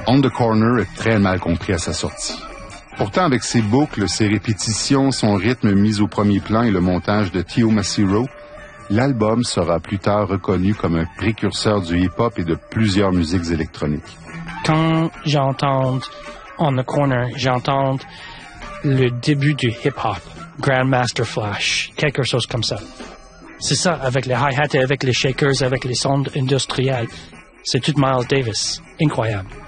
On the Corner est très mal compris à sa sortie. Pourtant, avec ses boucles, ses répétitions, son rythme mis au premier plan et le montage de Theo Macero, l'album sera plus tard reconnu comme un précurseur du hip-hop et de plusieurs musiques électroniques. Quand j'entends On the Corner, j'entends le début du hip-hop, Grandmaster Flash, quelque chose comme ça. C'est ça, avec les hi-hats, avec les shakers, avec les sons industriels. C'est tout Miles Davis. Incroyable.